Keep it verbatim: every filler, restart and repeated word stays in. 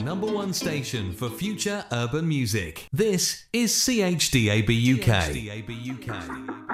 number one station for future urban music. This is C H D A B U K.